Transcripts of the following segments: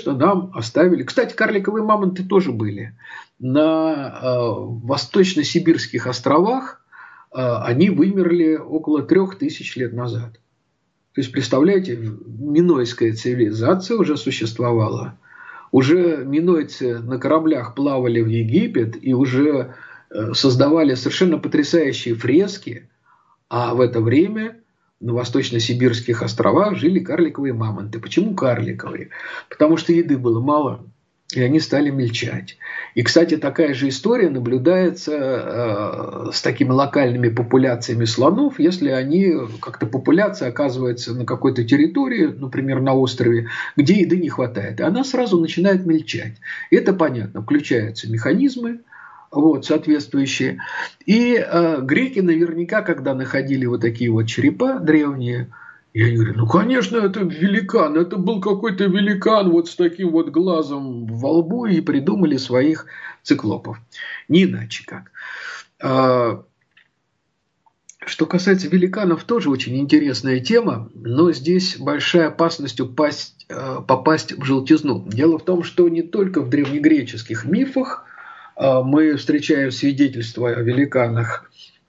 конечно, нам оставили. Кстати, карликовые мамонты тоже были. На восточно-сибирских островах они вымерли около 3000 лет назад. То есть, представляете, минойская цивилизация уже существовала. Уже минойцы на кораблях плавали в Египет и уже создавали совершенно потрясающие фрески, а в это время на восточно-сибирских островах жили карликовые мамонты. Почему карликовые? Потому что еды было мало, и они стали мельчать. И, кстати, такая же история наблюдается с такими локальными популяциями слонов, если они, как-то популяция оказывается на какой-то территории, например, на острове, где еды не хватает, и она сразу начинает мельчать. И это понятно, включаются механизмы, соответствующие. И греки наверняка, когда находили вот такие вот черепа древние, и они говорят, ну, конечно, это великан, это был какой-то великан вот с таким вот глазом во лбу, и придумали своих циклопов. Не иначе как. Что касается великанов, тоже очень интересная тема, но здесь большая опасность попасть в желтизну. Дело в том, что не только в древнегреческих мифах мы встречаем свидетельства о великанах.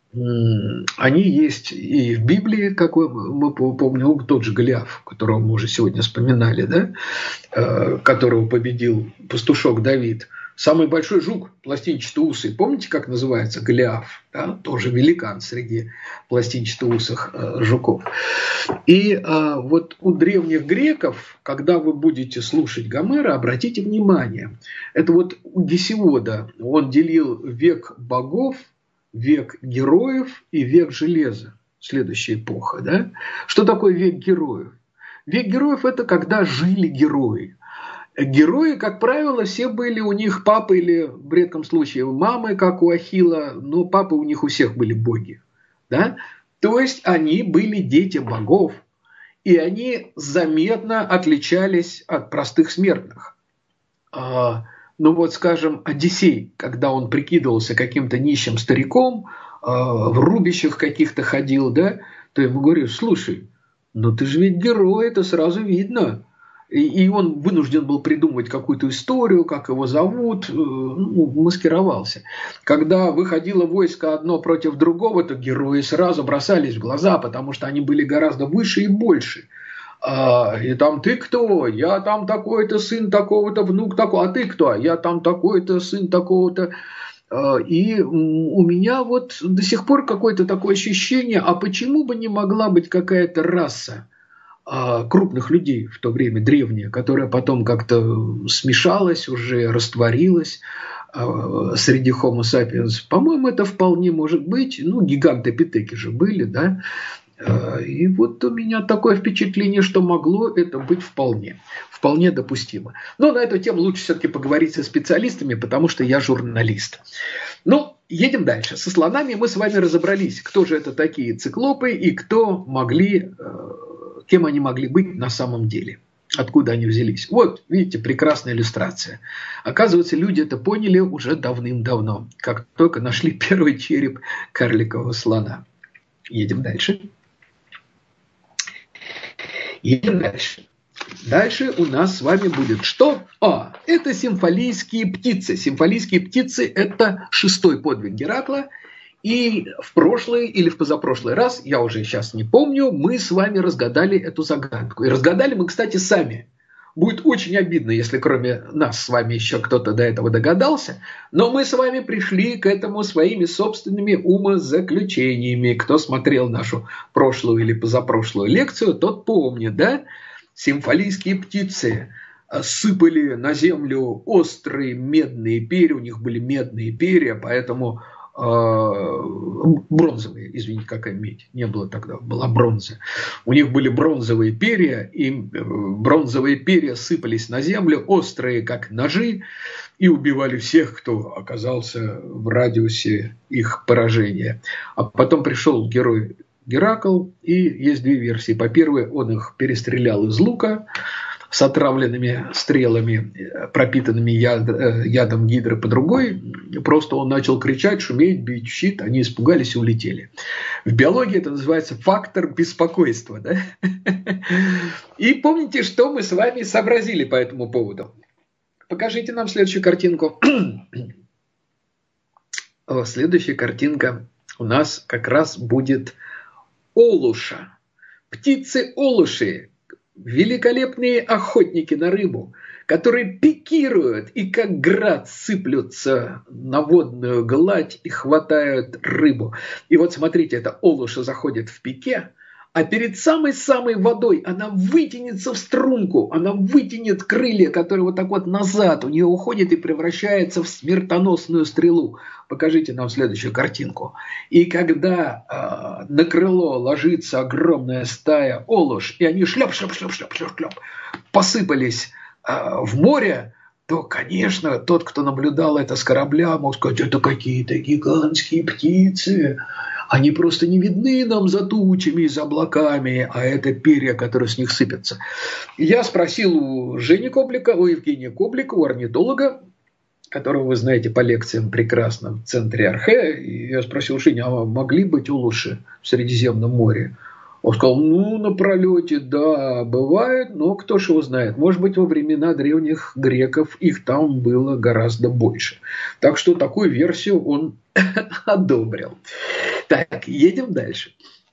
Они есть и в Библии, какой мы помним, тот же Голиаф, которого мы уже сегодня вспоминали, да? Которого победил пастушок Давид. Самый большой жук, пластинчатоусый, помните, как называется? Голиаф, да? Тоже великан среди пластинчатоусых жуков. И вот у древних греков, когда вы будете слушать Гомера, обратите внимание, это вот у Гесиода, он делил век богов, век героев и век железа, следующая эпоха. Да? Что такое век героев? Век героев – это когда жили герои. Герои, как правило, все были у них папы или, в редком случае, мамы, как у Ахилла, но папы у них у всех были боги. Да? То есть они были дети богов, и они заметно отличались от простых смертных. Ну вот, скажем, Одиссей, когда он прикидывался каким-то нищим стариком, в рубищах каких-то ходил, да, то ему говорю, слушай, ну ты же ведь герой, это сразу видно. И он вынужден был придумывать какую-то историю, как его зовут, маскировался. Когда выходило войско одно против другого, то герои сразу бросались в глаза, потому что они были гораздо выше и больше. И там ты кто? Я там такой-то сын такого-то, внук такого. А ты кто? Я там такой-то сын такого-то. И у меня вот до сих пор какое-то такое ощущение, а почему бы не могла быть какая-то раса крупных людей в то время, древняя, которая потом как-то смешалась, уже растворилась среди Homo sapiens. По-моему, это вполне может быть. Ну, гигантопитеки же были, да. И вот у меня такое впечатление, что могло это быть вполне допустимо. Но на эту тему лучше все-таки поговорить со специалистами, потому что я журналист. Ну, едем дальше. Со слонами мы с вами разобрались, кто же это такие циклопы и кем они могли быть на самом деле. Откуда они взялись. Вот, видите, прекрасная иллюстрация. Оказывается, люди это поняли уже давным-давно, как только нашли первый череп карликового слона. Едем дальше. Дальше у нас с вами будет что? Это симфалийские птицы. Симфалийские птицы – это 6-й подвиг Геракла. И в прошлый или в позапрошлый раз, я уже сейчас не помню, мы с вами разгадали эту загадку. И разгадали мы, кстати, сами. Будет очень обидно, если кроме нас с вами еще кто-то до этого догадался. Но мы с вами пришли к этому своими собственными умозаключениями. Кто смотрел нашу прошлую или позапрошлую лекцию, тот помнит, да? Симфалийские птицы сыпали на землю острые медные перья. У них были медные перья, поэтому... бронзовые, извините, какая медь, не было тогда, была бронза. У них были бронзовые перья, и бронзовые перья сыпались на землю, острые, как ножи, и убивали всех, кто оказался в радиусе их поражения. А потом пришел герой Геракл, и есть две версии. По первой, он их перестрелял из лука, с отравленными стрелами, пропитанными ядом гидры по другой. Просто он начал кричать, шуметь, бить в щит, они испугались и улетели. В биологии это называется фактор беспокойства. Да? И помните, что мы с вами сообразили по этому поводу? Покажите нам следующую картинку. Следующая картинка у нас как раз будет олуша. Птицы-олуши, великолепные охотники на рыбу, которые пикируют и как град сыплются на водную гладь и хватают рыбу. И вот смотрите, эта олуша заходит в пике, а перед самой-самой водой она вытянется в струнку, она вытянет крылья, которые вот так вот назад у нее уходят и превращается в смертоносную стрелу. Покажите нам следующую картинку. И когда на крыло ложится огромная стая олуш, и они шлеп-шлеп-шлеп-шлеп-шлеп посыпались в море, то, конечно, тот, кто наблюдал это с корабля, мог сказать, это какие-то гигантские птицы. Они просто не видны нам за тучами и за облаками, а это перья, которые с них сыпятся. Я спросил у Жени Коблика, у Евгения Коблика, у орнитолога, которого вы знаете по лекциям прекрасно в центре Архе. И я спросил: Женя, а могли быть олуши в Средиземном море? Он сказал: ну, на пролете, да, бывает, но кто ж его знает. Может быть, во времена древних греков их там было гораздо больше. Так что такую версию он одобрил. Так, едем дальше.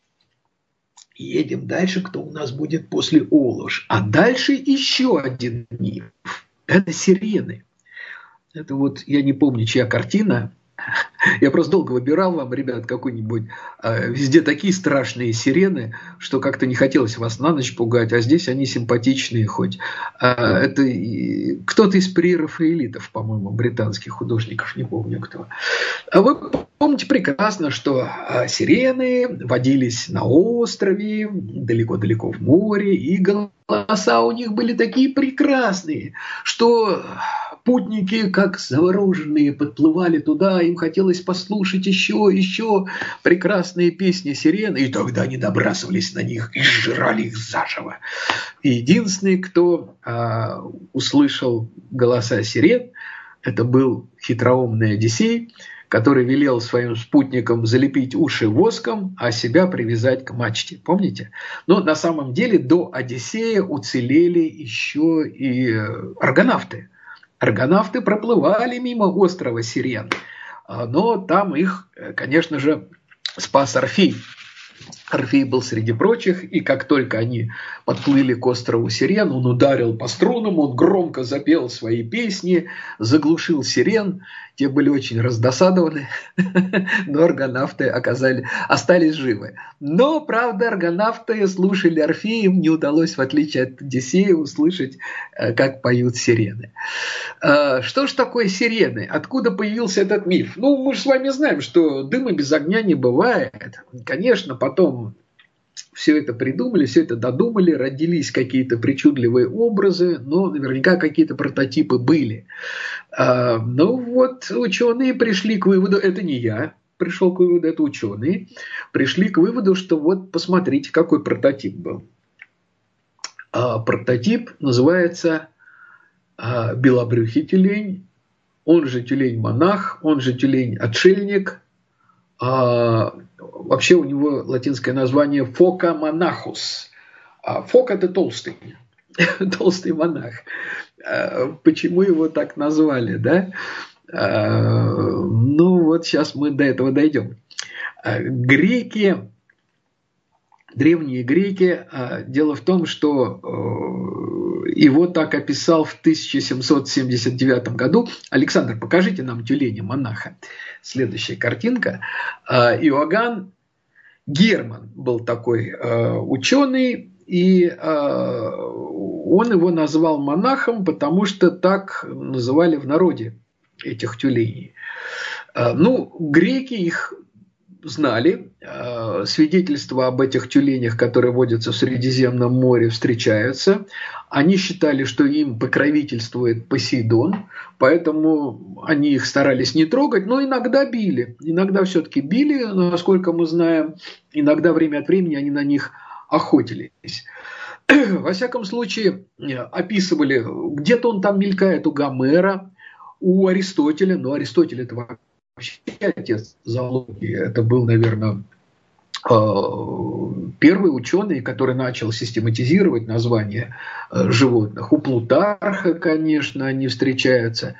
Едем дальше, кто у нас будет после олуш. А дальше еще один миф. Это сирены. Это вот, я не помню, чья картина. Я просто долго выбирал вам, ребят, какой-нибудь. Везде такие страшные сирены, что как-то не хотелось вас на ночь пугать, а здесь они симпатичные хоть. Это кто-то из прерафаэлитов, по-моему, британских художников, не помню кто. А вы помните прекрасно, что сирены водились на острове, далеко-далеко в море, и голоса у них были такие прекрасные, что путники, как завороженные, подплывали туда, им хотелось послушать еще прекрасные песни сирен, и тогда они набрасывались на них и сжирали их заживо. И единственный, кто услышал голоса сирен, это был хитроумный Одиссей, который велел своим спутникам залепить уши воском, а себя привязать к мачте. Помните? Но на самом деле до Одиссея уцелели еще и аргонавты. Аргонавты проплывали мимо острова Сирен, но там их, конечно же, спас Орфей. Орфей был среди прочих, и как только они подплыли к острову Сирен, он ударил по струнам, он громко запел свои песни, заглушил сирен. Те были очень раздосадованы, но аргонавты остались живы. Но, правда, аргонавты слушали Орфея, им не удалось, в отличие от Одиссея, услышать, как поют сирены. Что ж такое сирены? Откуда появился этот миф? Ну, мы же с вами знаем, что дыма без огня не бывает. Конечно, потом все это придумали, все это додумали, родились какие-то причудливые образы, но наверняка какие-то прототипы были. Ну вот, ученые пришли к выводу, это не я пришел к выводу, это ученые, пришли к выводу, что вот посмотрите, какой прототип был. Прототип называется белобрюхий тюлень, он же тюлень-монах, он же тюлень-отшельник. Вообще у него латинское название Phoca monachus. Фок – это толстый, толстый монах. Почему его так назвали, да? Ну вот сейчас мы до этого дойдем. Греки, древние греки, дело в том, что его так описал в 1779 году. Александр, покажите нам тюленя-монаха. Следующая картинка. Иоганн Герман был такой ученый, и он его назвал монахом, потому что так называли в народе этих тюленей. Ну, греки их знали, свидетельства об этих тюленях, которые водятся в Средиземном море, встречаются. Они считали, что им покровительствует Посейдон, поэтому они их старались не трогать, но иногда били. Иногда все-таки били, насколько мы знаем, иногда время от времени они на них охотились. Во всяком случае, описывали, где-то он там мелькает у Гомера, у Аристотеля, но Аристотель это вообще отец зоологии, это был, наверное, первый ученый, который начал систематизировать названия животных. У Плутарха, конечно, они встречаются.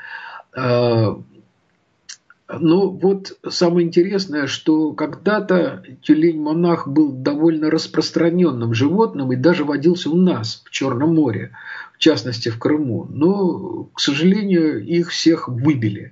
Но вот самое интересное, что когда-то тюлень-монах был довольно распространенным животным и даже водился у нас в Черном море, в частности в Крыму. Но, к сожалению, их всех выбили.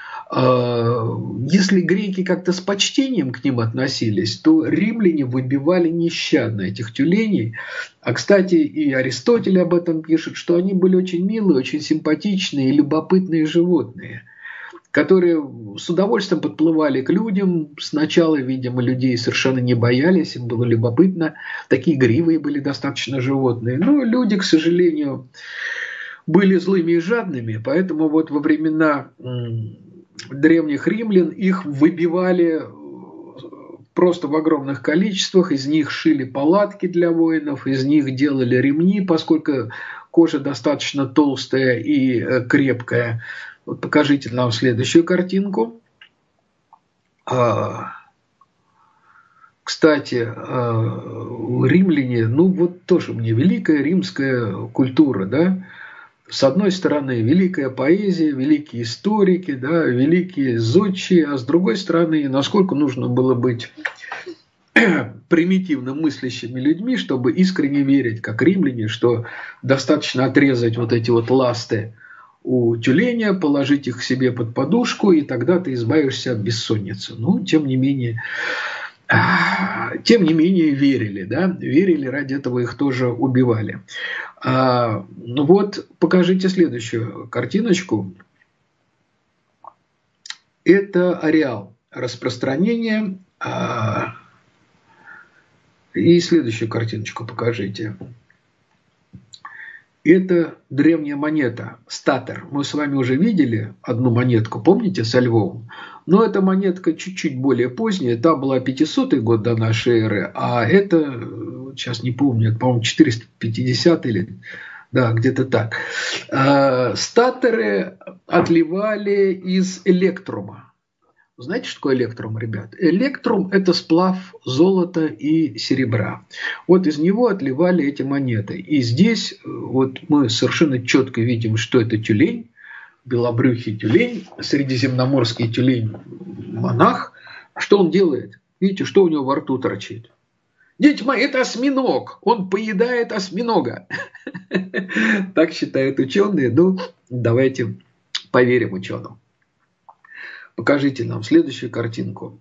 Если греки как-то с почтением к ним относились, то римляне выбивали нещадно этих тюленей. А, кстати, и Аристотель об этом пишет, что они были очень милые, очень симпатичные и любопытные животные, которые с удовольствием подплывали к людям. Сначала, видимо, людей совершенно не боялись, им было любопытно. Такие игривые были достаточно животные. Но люди, к сожалению, были злыми и жадными, поэтому вот во времена древних римлян их выбивали просто в огромных количествах, из них шили палатки для воинов, из них делали ремни, поскольку кожа достаточно толстая и крепкая. Вот покажите нам следующую картинку. Кстати, римляне, ну вот тоже мне великая римская культура, да. С одной стороны, великая поэзия, великие историки, да, великие зодчие, а с другой стороны, насколько нужно было быть примитивно мыслящими людьми, чтобы искренне верить, как римляне, что достаточно отрезать вот эти вот ласты у тюленя, положить их к себе под подушку, и тогда ты избавишься от бессонницы. Ну, тем не менее верили, да, верили, ради этого их тоже убивали. Ну вот, покажите следующую картиночку. Это ареал распространения. И следующую картиночку покажите. Это древняя монета, статер. Мы с вами уже видели одну монетку, помните, со львом? Но эта монетка чуть-чуть более поздняя. Та была 500-й год до нашей эры, а это, сейчас не помню, это, по-моему, 450 или... Да, где-то так. Статоры отливали из электрума. Знаете, что такое электрум, ребят? Электрум – это сплав золота и серебра. Вот из него отливали эти монеты. И здесь вот мы совершенно четко видим, что это тюлень, белобрюхий тюлень, средиземноморский тюлень-монах. Что он делает? Видите, что у него во рту торчит? Дети мои, это осьминог, он поедает осьминога. Так считают ученые. Ну, давайте поверим ученым. Покажите нам следующую картинку.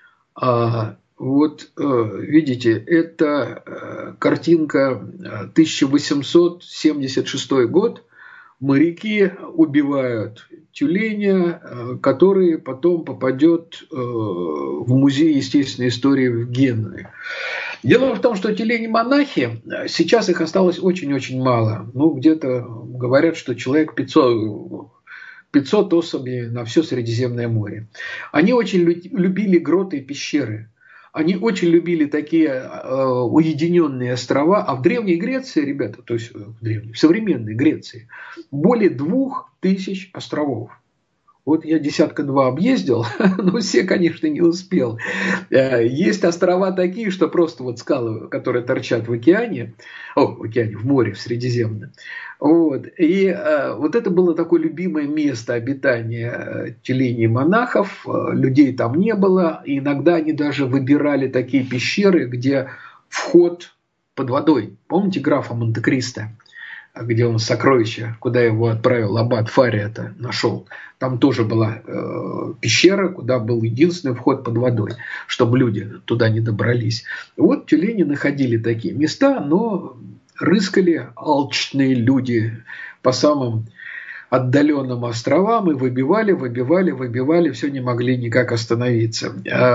Вот видите, это картинка 1876 год. Моряки убивают тюленя, который потом попадет в музей естественной истории в Генуе. Дело в том, что тюлени-монахи, сейчас их осталось очень-очень мало. Ну, где-то говорят, что человек 500 особей на все Средиземное море. Они очень любили гроты и пещеры. Они очень любили такие уединенные острова. А в Древней Греции, ребята, то есть в современной Греции, более 2000 островов. Вот я 1-2 объездил, но все, конечно, не успел. Есть острова такие, что просто вот скалы, которые торчат в океане, в море, в Средиземном. Вот. И вот это было такое любимое место обитания тюленей-монахов. Людей там не было. И иногда они даже выбирали такие пещеры, где вход под водой. Помните графа Монте-Кристо? Где он сокровища, куда его отправил аббат Фария-то нашел. Там тоже была пещера, куда был единственный вход под водой, чтобы люди туда не добрались. Вот тюлени находили такие места, но рыскали алчные люди по самым отдаленным островам и выбивали, все не могли никак остановиться.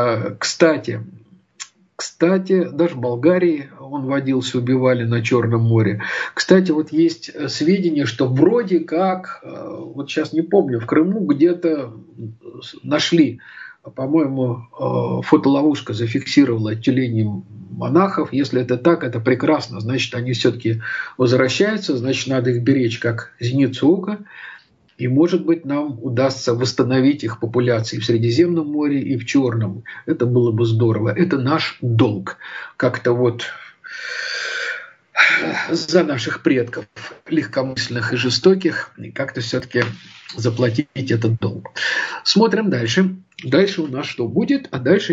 Кстати, даже в Болгарии он водился, убивали на Черном море. Кстати, вот есть сведения, что вроде как, вот сейчас не помню, в Крыму где-то нашли по-моему, фотоловушка зафиксировала тюленей монахов. Если это так, это прекрасно. Значит, они все-таки возвращаются, значит, надо их беречь как зеницу ока. И, может быть, нам удастся восстановить их популяции в Средиземном море и в Черном. Это было бы здорово. Это наш долг. Как-то вот за наших предков, легкомысленных и жестоких, и как-то все-таки заплатить этот долг. Смотрим дальше. Дальше у нас что будет? А дальше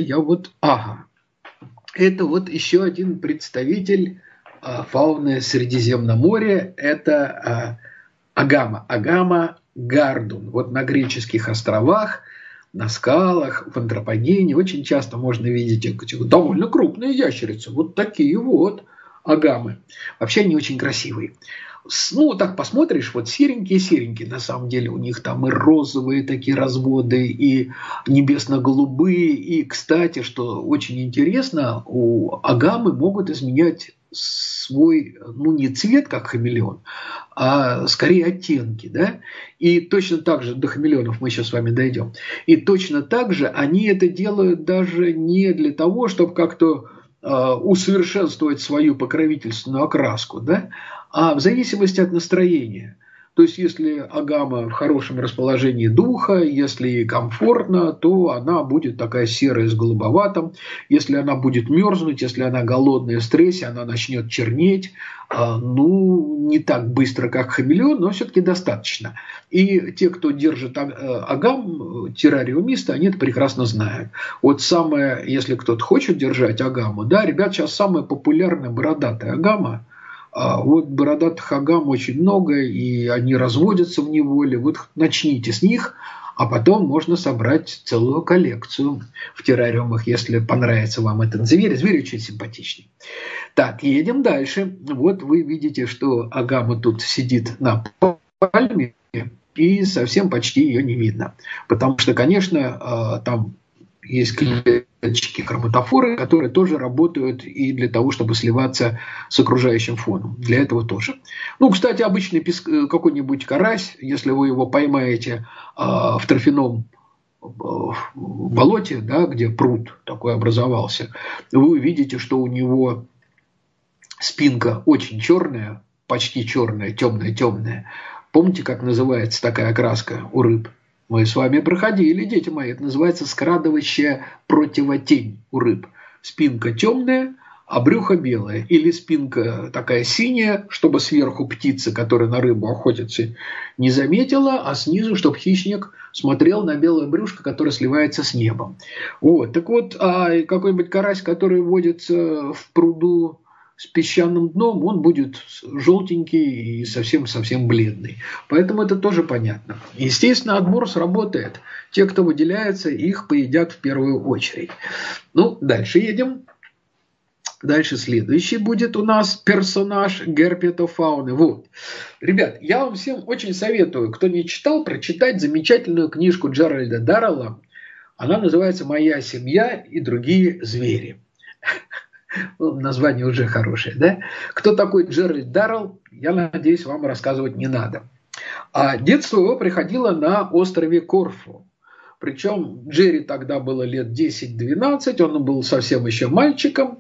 это вот еще один представитель фауны Средиземноморья. Это агама. Агама гардун. Вот на греческих островах, на скалах, в антропогене очень часто можно видеть довольно крупные ящерицы. Вот такие вот агамы. Вообще они очень красивые. Ну, так посмотришь, вот серенькие-серенькие, на самом деле у них там и розовые такие разводы, и небесно-голубые, и, кстати, что очень интересно, у агамы могут изменять свой, ну, не цвет, как хамелеон, а скорее оттенки, да, и точно так же, до хамелеонов мы сейчас с вами дойдем, и точно так же они это делают даже не для того, чтобы как-то усовершенствовать свою покровительственную окраску, да, а в зависимости от настроения. То есть, если агама в хорошем расположении духа, если ей комфортно, то она будет такая серая с голубоватым. Если она будет мерзнуть, если она голодная, в стрессе, она начнет чернеть. Ну, не так быстро, как хамелеон, но все-таки достаточно. И те, кто держит агам, террариумисты, они это прекрасно знают. Вот самое, если кто-то хочет держать агаму, да, ребят, сейчас самая популярная бородатая агама. Вот бородатых агам очень много, и они разводятся в неволе. Вот начните с них, а потом можно собрать целую коллекцию в террариумах, если понравится вам этот зверь. Зверь очень симпатичный. Так, едем дальше. Вот вы видите, что агама тут сидит на пальме, и совсем почти ее не видно. Потому что, конечно, там есть клеточки хроматофоры, которые тоже работают и для того, чтобы сливаться с окружающим фоном. Для этого тоже. Ну, кстати, обычный какой-нибудь карась, если вы его поймаете в торфяном болоте, да, где пруд такой образовался, вы увидите, что у него спинка очень черная, почти черная, темная-темная. Помните, как называется такая окраска у рыб? Мы с вами проходили, дети мои, это называется скрадывающая противотень у рыб. Спинка темная, а брюхо белое. Или спинка такая синяя, чтобы сверху птица, которая на рыбу охотится, не заметила, а снизу, чтобы хищник смотрел на белое брюшко, которое сливается с небом. Вот. Так вот, какой-нибудь карась, который водится в пруду с песчаным дном, он будет желтенький и совсем-совсем бледный. Поэтому это тоже понятно. Естественно, отбор сработает. Те, кто выделяется, их поедят в первую очередь. Ну, дальше едем. Дальше следующий будет у нас персонаж герпетофауны. Вот. Ребят, я вам всем очень советую, кто не читал, прочитать замечательную книжку Джеральда Даррелла. Она называется «Моя семья и другие звери». Название уже хорошее, да? Кто такой Джеральд Даррелл, я надеюсь, вам рассказывать не надо. А детство его приходило на острове Корфу. Причем Джерри тогда было лет 10-12, он был совсем еще мальчиком.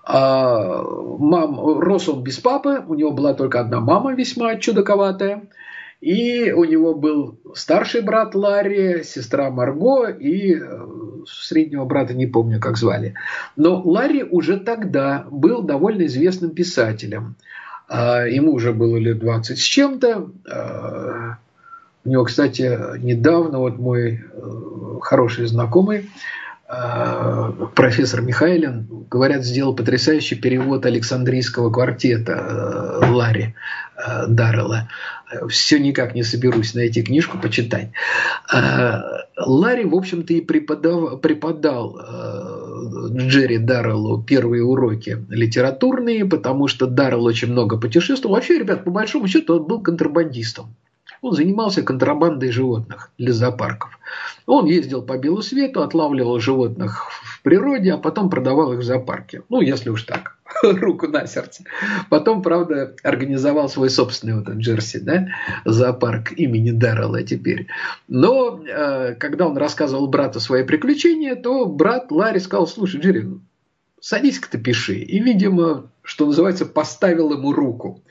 Рос он без папы, у него была только одна мама, весьма чудаковатая. И у него был старший брат Ларри, сестра Марго и среднего брата не помню, как звали. Но Ларри уже тогда был довольно известным писателем. Ему уже было лет 20 с чем-то. У него, кстати, недавно вот мой хороший знакомый, профессор Михайлин, говорят, сделал потрясающий перевод Александрийского квартета Ларри Даррелла. Все никак не соберусь найти книжку, почитать. Ларри, в общем-то, и преподал Джерри Дарреллу первые уроки литературные, потому что Даррелл очень много путешествовал. Вообще, ребят, по большому счету, он был контрабандистом. Он занимался контрабандой животных для зоопарков. Он ездил по белу свету, отлавливал животных в природе, а потом продавал их в зоопарке. Ну, если уж так, руку на сердце. Потом, правда, организовал свой собственный вот этот Джерси, да, зоопарк имени Даррелла теперь. Но когда он рассказывал брату свои приключения, то брат Ларри сказал: слушай, Джерри, садись-ка ты пиши. И, видимо, что называется, поставил ему руку.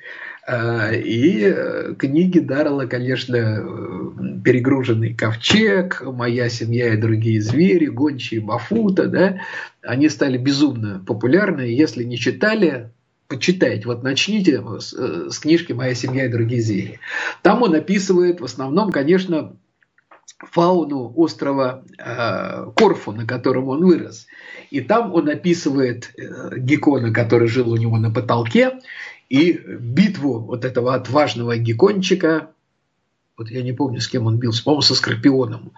И книги Даррелла, конечно, «Перегруженный ковчег», «Моя семья и другие звери», «Гончие Бафута», да, они стали безумно популярны. Если не читали, почитайте. Вот начните с книжки «Моя семья и другие звери». Там он описывает в основном, конечно, фауну острова Корфу, на котором он вырос. И там он описывает геккона, который жил у него на потолке, и битву вот этого отважного геккончика, вот я не помню, с кем он бился, по-моему, со Скорпионом.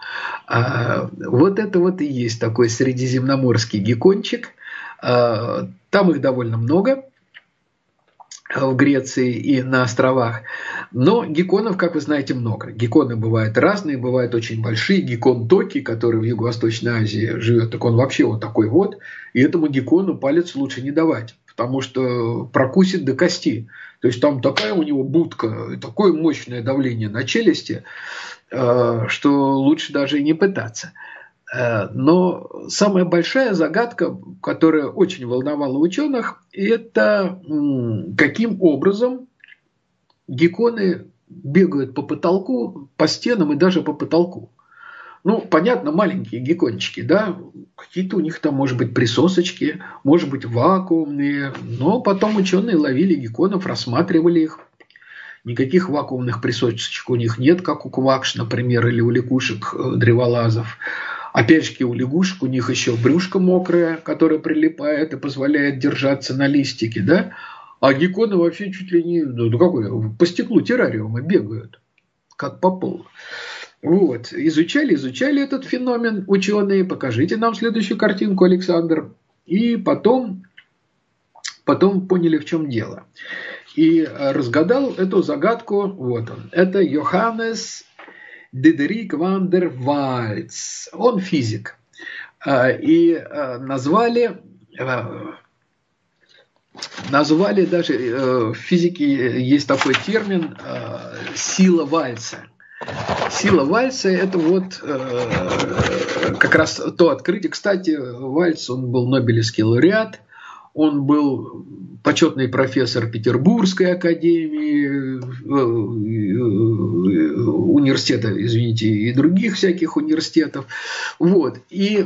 Вот это вот и есть такой средиземноморский геккончик. Там их довольно много в Греции и на островах. Но гекконов, как вы знаете, много. Гекконы бывают разные, бывают очень большие. Геккон Токи, который в Юго-Восточной Азии живет, так он вообще вот такой вот. И этому геккону палец лучше не давать, потому что прокусит до кости. То есть там такая у него будка, такое мощное давление на челюсти, что лучше даже и не пытаться. Но самая большая загадка, которая очень волновала ученых, это каким образом гекконы бегают по потолку, по стенам и даже по потолку. Ну, понятно, маленькие геккончики, да, какие-то у них там, может быть, присосочки, может быть, вакуумные, но потом ученые ловили гекконов, рассматривали их. Никаких вакуумных присосочек у них нет, как у квакш, например, или у лягушек древолазов. Опять же, у лягушек у них еще брюшко мокрое, которое прилипает и позволяет держаться на листике, да? А гекконы вообще чуть ли не, ну какой, по стеклу террариума бегают, как по полу. Вот, изучали этот феномен ученые. Покажите нам следующую картинку, Александр. И потом поняли, в чем дело. И разгадал эту загадку, вот он. Это Йоханнес Дидерик ван дер Вальц. Он физик. И назвали даже, в физике есть такой термин «сила Вальца». Сила Вальца – это вот как раз то открытие. Кстати, Вальц, он был Нобелевский лауреат, он был почетный профессор Петербургской академии, университета, извините, и других всяких университетов. Вот. И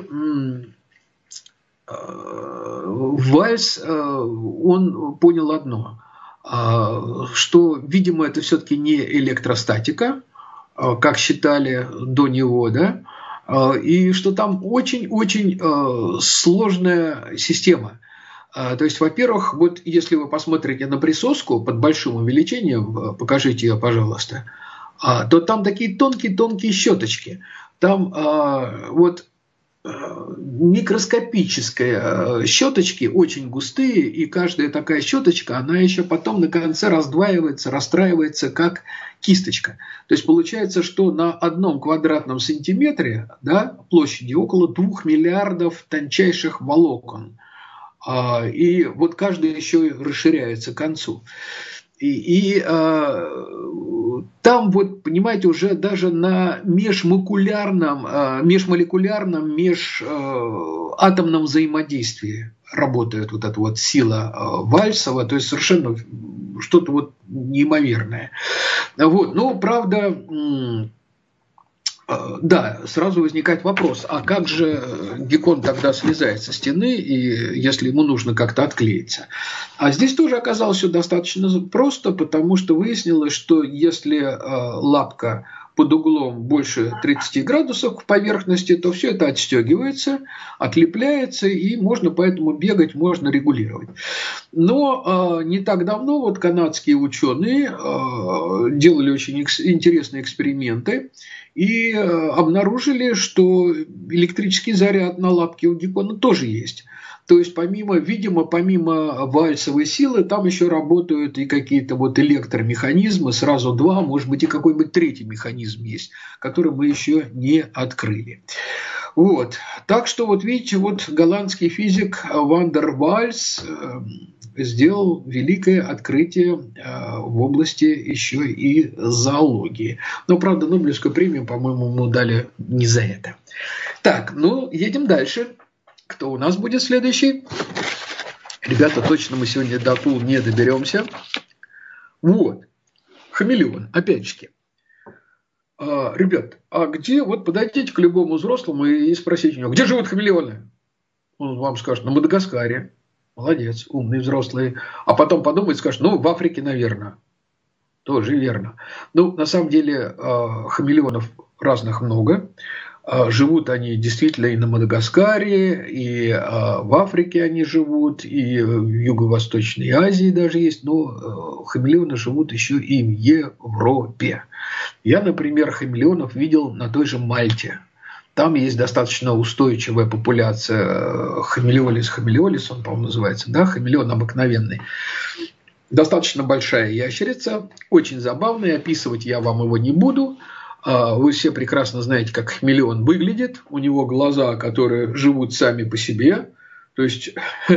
Вальц, он понял одно, что, видимо, это все-таки не электростатика, как считали до него, да, и что там очень-очень сложная система. То есть, во-первых, вот если вы посмотрите на присоску под большим увеличением, покажите ее, пожалуйста, то там такие тонкие-тонкие щеточки. Там вот микроскопические щеточки, очень густые, и каждая такая щеточка, она еще потом на конце раздваивается, расстраивается как кисточка. То есть получается, что на 1 квадратном сантиметре, да, площади около 2 миллиардов тончайших волокон. И вот каждый еще расширяется к концу. И там, вот, понимаете, уже даже на межмолекулярном, межатомном взаимодействии работает вот эта вот сила Вальцева, то есть совершенно что-то вот неимоверное. Вот, но, правда, да, сразу возникает вопрос, а как же геккон тогда слезает со стены, и если ему нужно как-то отклеиться? А здесь тоже оказалось все достаточно просто, потому что выяснилось, что если лапка под углом больше 30 градусов к поверхности, то все это отстегивается, отлепляется, и можно поэтому бегать, можно регулировать. Но не так давно вот канадские ученые делали очень интересные эксперименты и обнаружили, что электрический заряд на лапке у геккона тоже есть. То есть, помимо вальцевой силы, там еще работают и какие-то вот электромеханизмы, сразу 2, может быть, и какой-нибудь 3-й механизм есть, который мы еще не открыли. Вот. Так что вот видите, вот голландский физик Ван дер Вальс сделал великое открытие в области еще и зоологии. Но, правда, Нобелевскую премию, по-моему, ему дали не за это. Так, ну, едем дальше. Кто у нас будет следующий? Ребята, точно мы сегодня до акул не доберемся. Вот. Хамелеон, опять-таки. Ребят, а где, вот подойдите к любому взрослому и спросите у него, где живут хамелеоны? Он вам скажет, на Мадагаскаре. Молодец, умный взрослый. А потом подумает, скажет, ну, в Африке, наверное. Тоже верно. Ну, на самом деле, хамелеонов разных много. Живут они действительно и на Мадагаскаре, и в Африке они живут, и в Юго-Восточной Азии даже есть, но хамелеоны живут еще и в Европе. Я, например, хамелеонов видел на той же Мальте. Там есть достаточно устойчивая популяция хамелеолис, он, по-моему, называется, да, хамелеон обыкновенный. Достаточно большая ящерица, очень забавная, описывать я вам его не буду. Вы все прекрасно знаете, как хамелеон выглядит. У него глаза, которые живут сами по себе. То есть,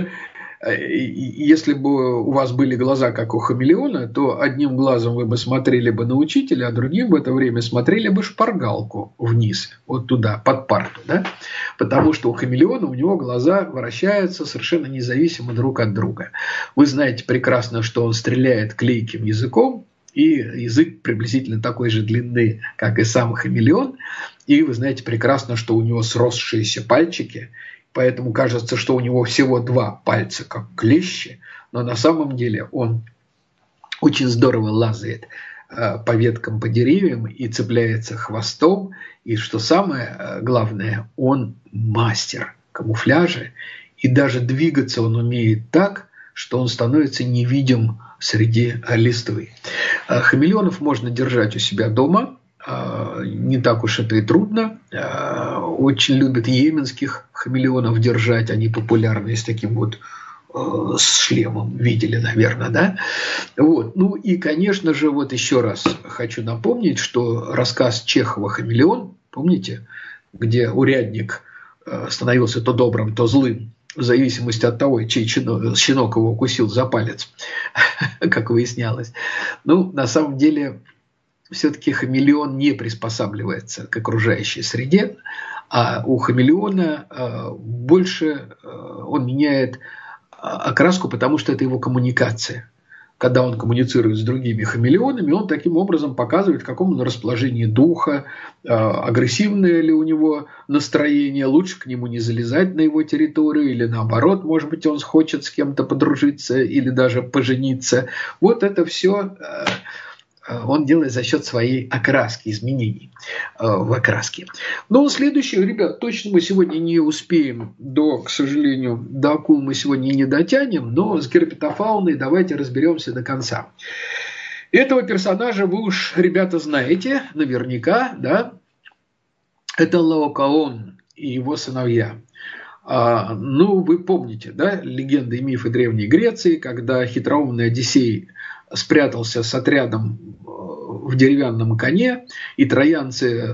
если бы у вас были глаза, как у хамелеона, то одним глазом вы бы смотрели бы на учителя, а другим в это время смотрели бы шпаргалку вниз, вот туда, под парту. Да? Потому что у хамелеона у него глаза вращаются совершенно независимо друг от друга. Вы знаете прекрасно, что он стреляет клейким языком, и язык приблизительно такой же длины, как и сам хамелеон. И вы знаете прекрасно, что у него сросшиеся пальчики, поэтому кажется, что у него всего 2 пальца, как клещи, но на самом деле он очень здорово лазает по веткам, по деревьям и цепляется хвостом. И что самое главное, он мастер камуфляжа, и даже двигаться он умеет так, что он становится невидим среди листвы. Хамелеонов можно держать у себя дома, не так уж это и трудно. Очень любят йеменских хамелеонов держать, они популярны с таким вот с шлемом, видели, наверное, да? Вот. Ну и, конечно же, вот еще раз хочу напомнить, что рассказ Чехова «Хамелеон», помните, где урядник становился то добрым, то злым, в зависимости от того, чей щенок его укусил за палец, как выяснялось. Ну, на самом деле, все-таки хамелеон не приспосабливается к окружающей среде, а у хамелеона больше он меняет окраску, потому что это его коммуникация. Когда он коммуницирует с другими хамелеонами, он таким образом показывает, в каком он расположении духа, агрессивное ли у него настроение, лучше к нему не залезать на его территорию, или наоборот, может быть, он хочет с кем-то подружиться или даже пожениться. Вот это все он делает за счет своей окраски, изменений в окраске. Но следующее, ребят, точно мы сегодня не успеем, к сожалению, до акул мы сегодня не дотянем, но с герпетофауной давайте разберемся до конца. Этого персонажа вы уж, ребята, знаете наверняка, да? Это Лаокоон и его сыновья. Ну, вы помните, да, легенды и мифы Древней Греции, когда хитроумный Одиссей спрятался с отрядом в деревянном коне, и троянцы,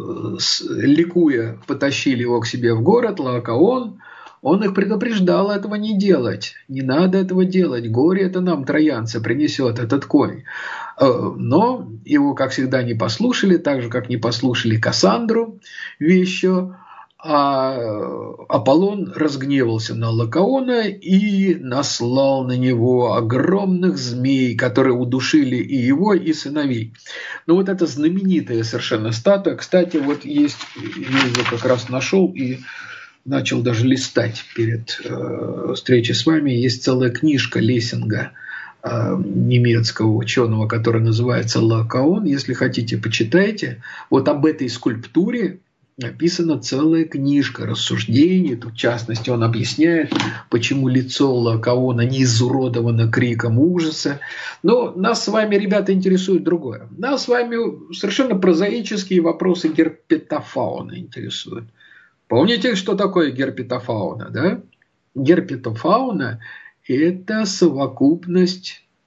ликуя, потащили его к себе в город, Лаокоон. Он их предупреждал этого не делать. Не надо этого делать. Горе это нам, троянцы, принесет этот конь. Но его, как всегда, не послушали, так же, как не послушали Кассандру, вещью. А Аполлон разгневался на Лаокоона и наслал на него огромных змей, которые удушили и его, и сыновей. Ну вот это знаменитая совершенно статуя. Кстати, вот есть, я ее как раз нашел и начал даже листать перед встречей с вами. Есть целая книжка Лессинга, немецкого ученого, которая называется «Лаокоон». Если хотите, почитайте. Вот об этой скульптуре написана целая книжка рассуждений. Тут, в частности, он объясняет, почему лицо Лаокоона не изуродовано криком ужаса. Но нас с вами, ребята, интересует другое. Нас с вами совершенно прозаические вопросы герпетофауны интересуют. Помните, что такое герпетофауна, да? Герпетофауна – это совокупность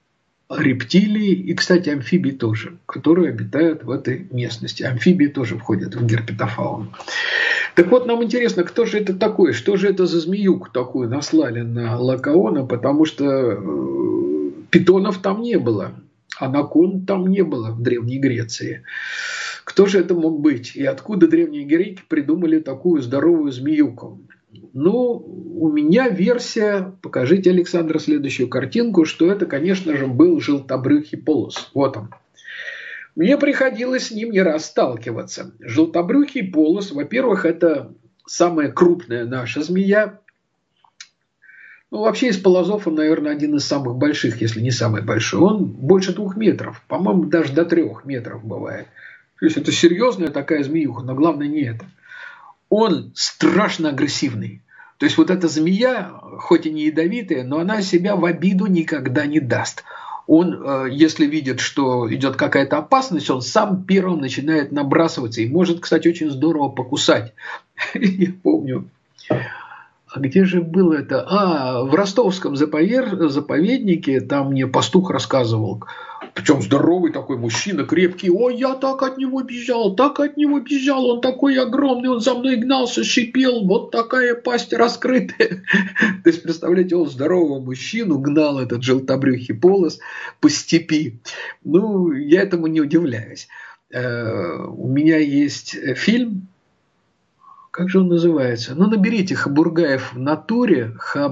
рептилии и, кстати, амфибии тоже, которые обитают в этой местности. Амфибии тоже входят в герпетофауну. Так вот, нам интересно, кто же это такой, что же это за змеюку такую наслали на Лакаона, потому что питонов там не было, анаконд там не было в Древней Греции. Кто же это мог быть? И откуда древние греки придумали такую здоровую змеюку? Ну, у меня версия, покажите, Александр, следующую картинку, что это, конечно же, был желтобрюхий полос. Вот он. Мне приходилось с ним не раз сталкиваться. Желтобрюхий полос, во-первых, это самая крупная наша змея. Ну, вообще из полозов он, наверное, один из самых больших, если не самый большой. Он больше 2 метров, по-моему, даже до 3 метров бывает. То есть это серьезная такая змеюха, но главное не это. Он страшно агрессивный. То есть вот эта змея, хоть и не ядовитая, но она себя в обиду никогда не даст. Он, если видит, что идет какая-то опасность, он сам первым начинает набрасываться и может, кстати, очень здорово покусать. Я помню. А где же было это? В ростовском заповеднике, там мне пастух рассказывал, причем здоровый такой мужчина, крепкий. Ой, я так от него бежал, он такой огромный, он за мной гнался, шипел, вот такая пасть раскрытая. То есть, представляете, он здорового мужчину гнал, этот желтобрюхий полос, по степи. Ну, я этому не удивляюсь. У меня есть фильм, как же он называется? Ну, наберите Хабургаев в натуре,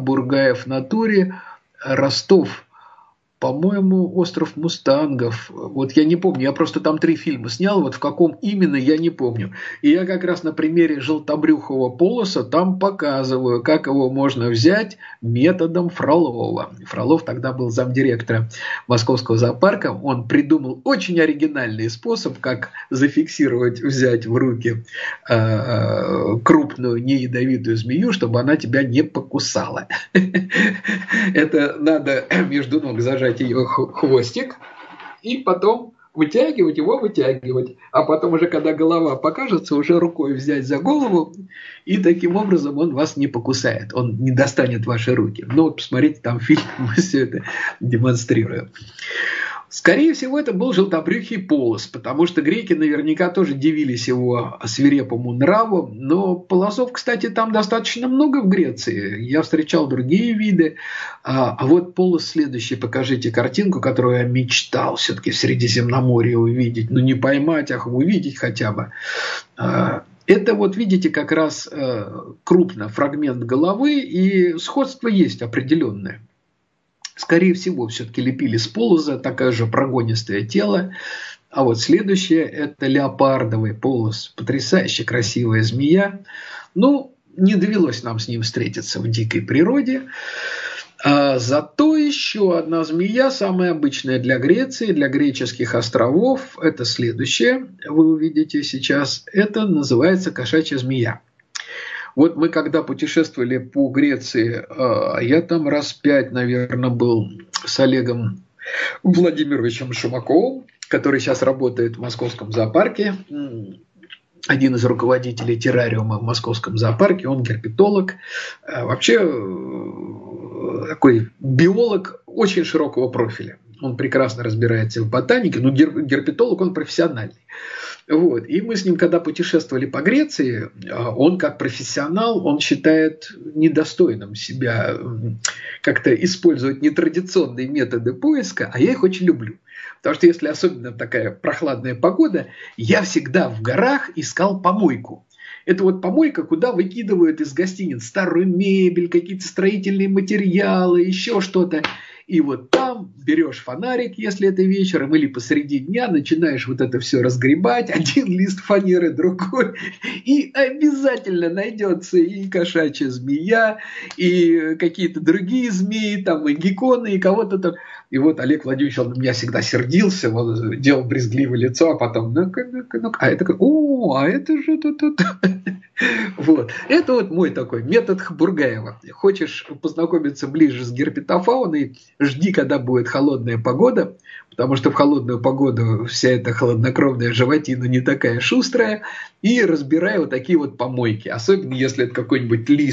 Ростов. По-моему, «Остров мустангов». Вот я не помню, я просто там 3 фильма снял, вот в каком именно я не помню. И я как раз на примере желтобрюхого полоса там показываю, как его можно взять методом Фролова. Фролов тогда был замдиректора Московского зоопарка. Он придумал очень оригинальный способ, как зафиксировать, взять в руки крупную неядовитую змею, чтобы она тебя не покусала. Это надо между ног зажать ее хвостик и потом вытягивать его, а потом уже, когда голова покажется, уже рукой взять за голову, и таким образом он вас не покусает, он не достанет ваши руки. Ну вот посмотрите, там фильм, мы все это демонстрируем. Скорее всего, это был желтобрюхий полос, потому что греки наверняка тоже дивились его свирепому нраву, но полосов, кстати, там достаточно много в Греции. Я встречал другие виды. А вот полос следующий, покажите картинку, которую я мечтал все-таки в Средиземноморье увидеть. Ну, не поймать, а увидеть хотя бы. Это вот, видите, как раз крупно фрагмент головы, и сходство есть определенное. Скорее всего, все-таки лепили с полоза, такое же прогонистое тело. А вот следующее – это леопардовый полос. Потрясающе красивая змея. Ну, не довелось нам с ним встретиться в дикой природе. Зато еще одна змея, самая обычная для Греции, для греческих островов. Это следующее, вы увидите сейчас. Это называется кошачья змея. Вот мы когда путешествовали по Греции, я там раз 5, наверное, был с Олегом Владимировичем Шумаковым, который сейчас работает в Московском зоопарке, один из руководителей террариума в Московском зоопарке, он герпетолог, вообще такой биолог очень широкого профиля. Он прекрасно разбирается в ботанике, но герпетолог он профессиональный. Вот. И мы с ним, когда путешествовали по Греции, он как профессионал, он считает недостойным себя как-то использовать нетрадиционные методы поиска, а я их очень люблю. Потому что если особенно такая прохладная погода, я всегда в горах искал помойку. Это вот помойка, куда выкидывают из гостиниц старую мебель, какие-то строительные материалы, еще что-то. И вот там берешь фонарик, если это вечером, или посреди дня начинаешь вот это все разгребать, один лист фанеры, другой, и обязательно найдется и кошачья змея, и какие-то другие змеи, там и гекконы, и кого-то там. И вот Олег Владимирович, он на меня всегда сердился, он делал брезгливое лицо, а потом, ну-ка, а это как, а это же тут. Вот. Это вот мой такой метод Хабургаева. Хочешь познакомиться ближе с герпетофауной, жди, когда будет холодная погода, потому что в холодную погоду вся эта хладнокровная животина не такая шустрая, и разбирай вот такие вот помойки. Особенно если это какой-нибудь лист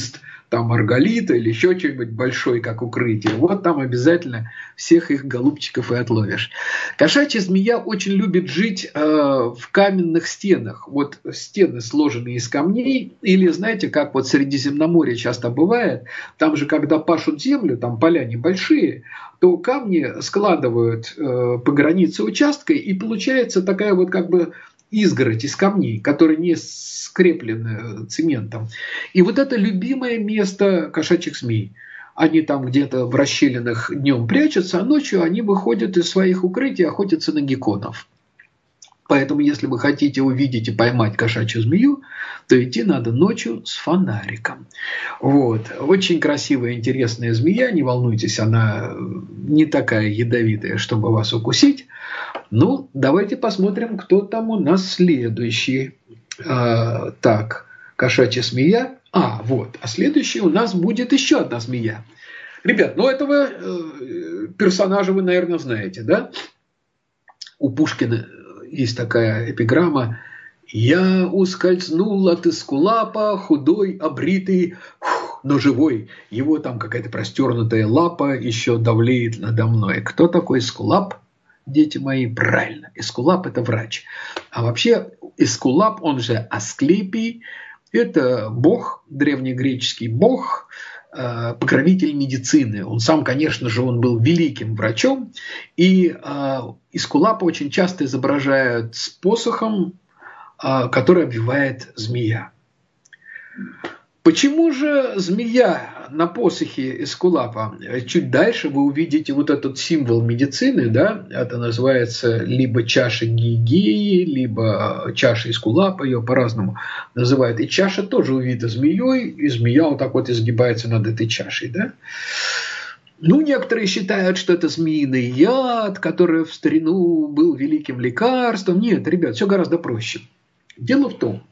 там Маргарита или еще что-нибудь большой, как укрытие, вот там обязательно всех их голубчиков и отловишь. Кошачья змея очень любит жить в каменных стенах. Вот стены сложены из камней, или знаете, как вот в Средиземноморье часто бывает, там же, когда пашут землю, там поля небольшие, то камни складывают по границе участка, и получается такая вот как бы изгородь из камней, которые не скреплены цементом. И вот это любимое место кошачьих змей. Они там где-то в расщелинах днем прячутся, а ночью они выходят из своих укрытий и охотятся на гекконов. Поэтому, если вы хотите увидеть и поймать кошачью змею, то идти надо ночью с фонариком. Вот. Очень красивая, интересная змея. Не волнуйтесь, она не такая ядовитая, чтобы вас укусить. Ну, давайте посмотрим, кто там у нас следующий. Так, кошачья змея. Вот. А следующий у нас будет еще одна змея. Ребят, ну этого персонажа вы, наверное, знаете, да? У Пушкина есть такая эпиграмма: «Я ускользнул от эскулапа, худой, обритый, но живой. Его там какая-то простернутая лапа еще давлеет надо мной». Кто такой эскулап, дети мои? Правильно, эскулап – это врач. А вообще эскулап, он же Асклепий, это бог, древнегреческий бог, покровитель медицины. Он сам, конечно же, он был великим врачом. И эскулапа очень часто изображают с посохом, который обвивает змея. Почему же змея на посохе эскулапа? Чуть дальше вы увидите вот этот символ медицины, да? Это называется либо чаша Гигеи, либо чаша эскулапа, ее по-разному называют. И чаша тоже увита змеей, и змея вот так вот изгибается над этой чашей, да? Ну, некоторые считают, что это змеиный яд, который в старину был великим лекарством. Нет, ребят, все гораздо проще. Дело в том,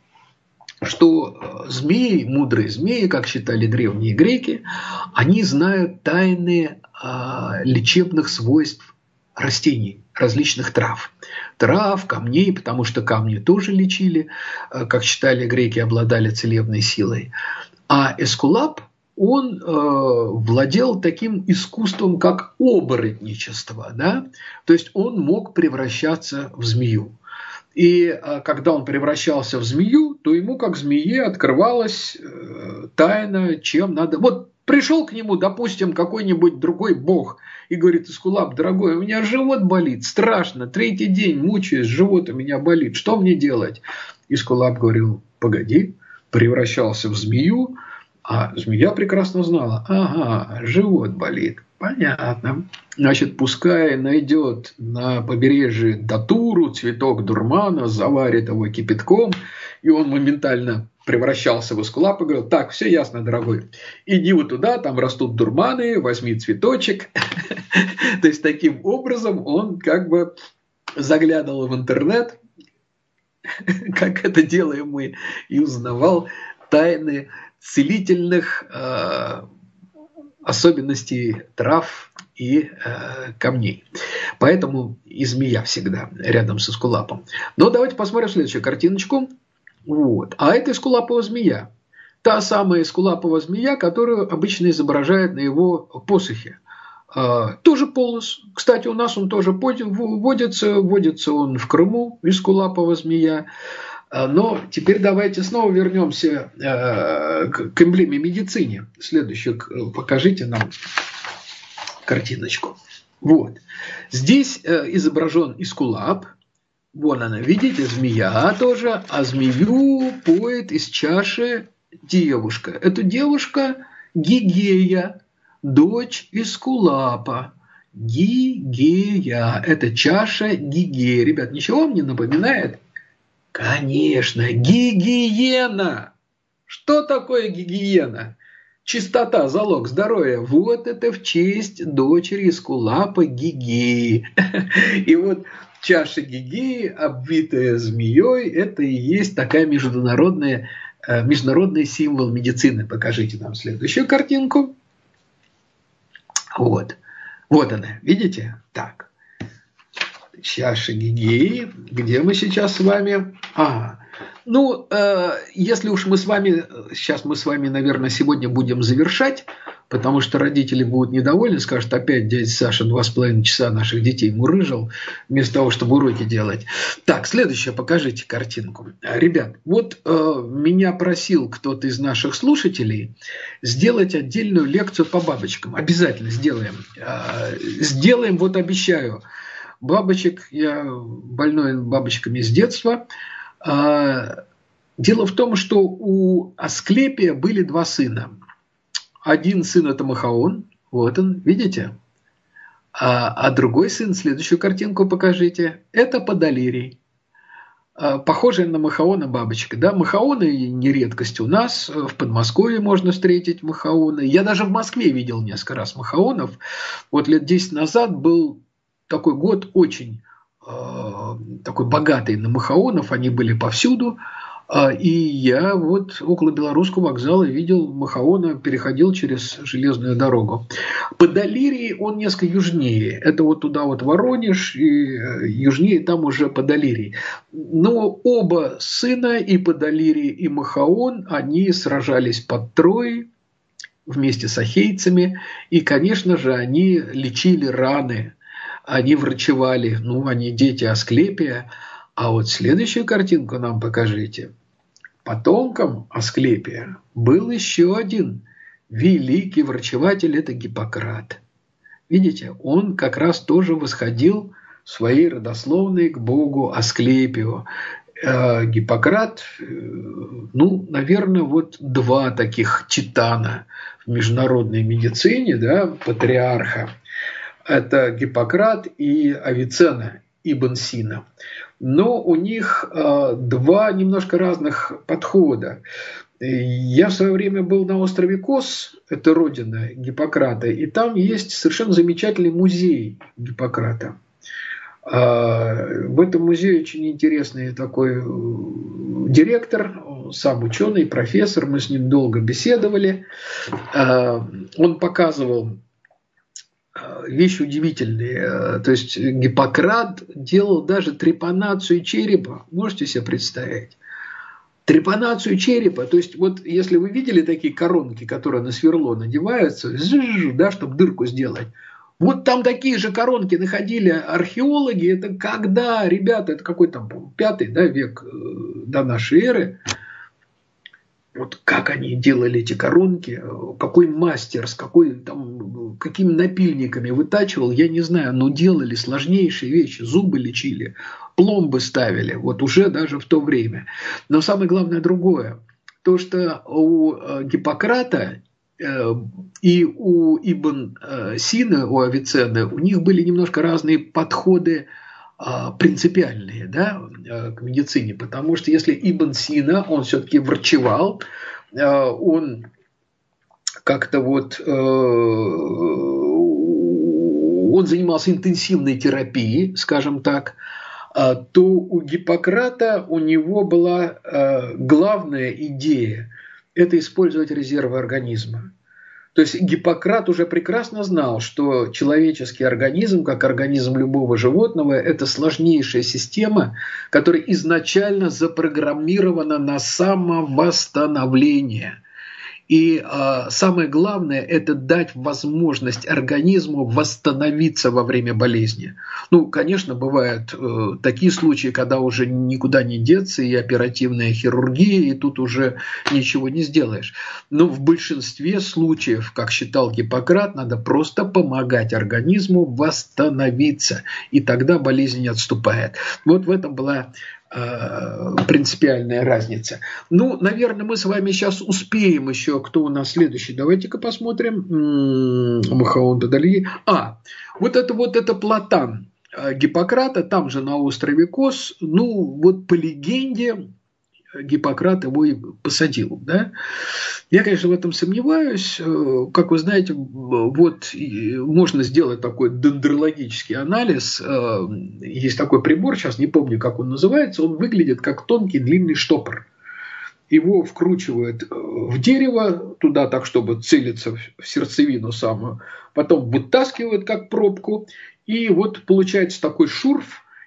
что змеи, мудрые змеи, как считали древние греки, они знают тайны лечебных свойств растений, различных трав. Трав, камней, потому что камни тоже лечили, как считали греки, обладали целебной силой. А эскулап, он владел таким искусством, как оборотничество, да? То есть он мог превращаться в змею. И когда он превращался в змею, то ему, как змее, открывалась тайна, чем надо. Вот пришел к нему, допустим, какой-нибудь другой бог и говорит: эскулап, дорогой, у меня живот болит, страшно, 3-й день мучаюсь, живот у меня болит, что мне делать? Эскулап говорил: погоди, превращался в змею, а змея прекрасно знала: ага, живот болит. Понятно. Значит, пускай найдет на побережье датуру, цветок дурмана, заварит его кипятком, и он моментально превращался в эскулапа и говорил: так, все ясно, дорогой, иди вот туда, там растут дурманы, возьми цветочек. То есть, таким образом он как бы заглядывал в интернет, как это делаем мы, и узнавал тайны целительных особенностей трав и камней. Поэтому и змея всегда рядом с эскулапом. Но давайте посмотрим следующую картиночку. Вот. А это эскулапова змея. Та самая эскулапова змея, которую обычно изображают на его посохе. Тоже полос. Кстати, у нас он тоже водится. Водится он в Крыму, эскулапова змея. Но теперь давайте снова вернемся к эмблеме медицины. Следующую покажите нам картиночку. Вот. Здесь изображен эскулап. Вон она, видите, змея тоже. А змею поет из чаши девушка. Эта девушка Гигея, дочь эскулапа. Гигея. Это чаша Гигея. Ребят, ничего вам не напоминает? Конечно, гигиена. Что такое гигиена? Чистота – залог здоровья. Вот это в честь дочери эскулапа Гигеи. И вот чаша Гигеи, обвитая змеей, это и есть такая международный символ медицины. Покажите нам следующую картинку. Вот. Вот она, видите? Так. Чаша Гигеи. Где мы сейчас с вами? Ну, если уж сейчас мы с вами, наверное, сегодня будем завершать, потому что родители будут недовольны, скажут, опять дядя Саша 2,5 часа наших детей мурыжил, вместо того, чтобы уроки делать. Так, следующее, покажите картинку. Ребят, вот меня просил кто-то из наших слушателей сделать отдельную лекцию по бабочкам. Обязательно сделаем. Сделаем, вот обещаю. Бабочек, я больной бабочками с детства. Дело в том, что у Асклепия были два сына. Один сын – это Махаон, вот он, видите? А другой сын, следующую картинку покажите, это Подолирий. Похожая на Махаона бабочка. Да? Махаоны не редкость у нас, в Подмосковье можно встретить махаоны. Я даже в Москве видел несколько раз махаонов. Вот лет 10 назад был такой год очень такой богатый на махаонов, они были повсюду. И я вот около Белорусского вокзала видел махаона, переходил через железную дорогу. Подолирий, он несколько южнее. Это вот туда вот Воронеж, и южнее там уже Подолирий. Но оба сына, и Подолирий, и Махаон, они сражались под Троей вместе с ахейцами. И, конечно же, они лечили раны, они врачевали, они дети Асклепия. А вот следующую картинку нам покажите. Потомком Асклепия был еще один великий врачеватель, это Гиппократ. Видите, он как раз тоже восходил своей родословной к богу Асклепию. Гиппократ, наверное, вот два таких титана в международной медицине, да, патриарха. Это Гиппократ и Авиценна ибн Сина. Но у них два немножко разных подхода. Я в свое время был на острове Кос, это родина Гиппократа, и там есть совершенно замечательный музей Гиппократа. В этом музее очень интересный такой директор, сам ученый, профессор, мы с ним долго беседовали. Он показывал вещи удивительные. То есть Гиппократ делал даже трепанацию черепа. Можете себе представить? Трепанацию черепа. То есть вот если вы видели такие коронки, которые на сверло надеваются, да, чтобы дырку сделать. Вот там такие же коронки находили археологи. Это когда, ребята, это какой там 5 век до нашей эры. Вот как они делали эти коронки, какой мастер, какими напильниками вытачивал, я не знаю, но делали сложнейшие вещи, зубы лечили, пломбы ставили, вот уже даже в то время. Но самое главное другое, то что у Гиппократа и у Ибн Сина, у Авиценны, у них были немножко разные подходы принципиальные, да, к медицине, потому что если Ибн Сина, он все-таки врачевал, он как-то вот, он занимался интенсивной терапией, скажем так, то у Гиппократа у него была главная идея – это использовать резервы организма. То есть Гиппократ уже прекрасно знал, что человеческий организм, как организм любого животного, это сложнейшая система, которая изначально запрограммирована на самовосстановление. И самое главное – это дать возможность организму восстановиться во время болезни. Конечно, бывают такие случаи, когда уже никуда не деться, и оперативная хирургия, и тут уже ничего не сделаешь. Но в большинстве случаев, как считал Гиппократ, надо просто помогать организму восстановиться, и тогда болезнь не отступает. Вот в этом была принципиальная разница. Наверное, мы с вами сейчас успеем еще, кто у нас следующий. Давайте-ка посмотрим. Махаон Подолирий. Вот это Платан Гиппократа, там же на острове Кос. По легенде, Гиппократ его и посадил. Да? Я, конечно, в этом сомневаюсь. Как вы знаете, вот можно сделать такой дендрологический анализ. Есть такой прибор, сейчас не помню, как он называется. Он выглядит как тонкий длинный штопор. Его вкручивают в дерево, туда так, чтобы целиться в сердцевину самую. Потом вытаскивают как пробку. И вот получается такой шурф.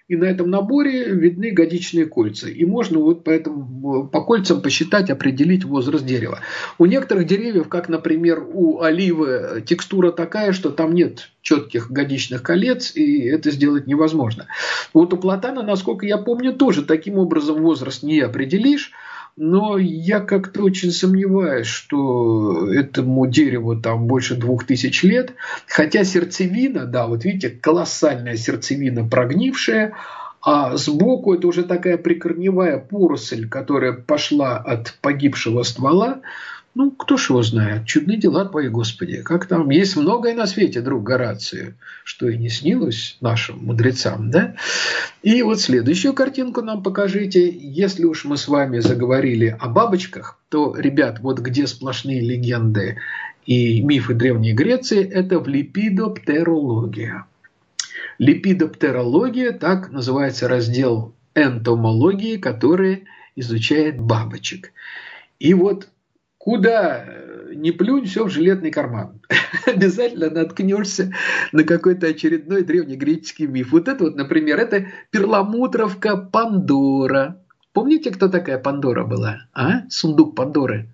и на этом наборе видны годичные кольца. И можно вот поэтому по кольцам посчитать, определить возраст дерева. У некоторых деревьев, как, например, у оливы, текстура такая, что там нет четких годичных колец, и это сделать невозможно. Вот у платана, насколько я помню, тоже таким образом возраст не определишь. Но я как-то очень сомневаюсь, что этому дереву там больше 2000 лет. Хотя сердцевина, да, вот видите, колоссальная сердцевина прогнившая, а сбоку это уже такая прикорневая поросль, которая пошла от погибшего ствола. Ну, кто ж его знает, чудны дела твои, Господи. Как там, есть многое на свете, друг Гораций, что и не снилось нашим мудрецам, да? И вот следующую картинку нам покажите. Если уж мы с вами заговорили о бабочках, то, ребят, вот где сплошные легенды и мифы Древней Греции, это в лепидоптерология. Лепидоптерология, так называется раздел энтомологии, который изучает бабочек. И вот куда ни плюнь, все в жилетный карман. Обязательно наткнешься на какой-то очередной древнегреческий миф. Вот это вот, например, это перламутровка Пандора. Помните, кто такая Пандора была? А? Сундук Пандоры,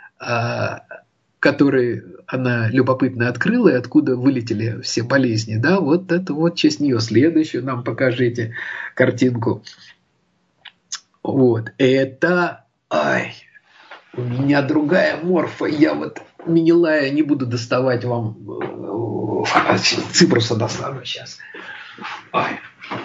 который она любопытно открыла, и откуда вылетели все болезни. Да? Вот это вот в честь нее. Следующую нам покажите картинку. Вот. Это... Ай... У меня другая морфа. Я вот Менелая не буду доставать вам. Ципруса достану сейчас. Ай.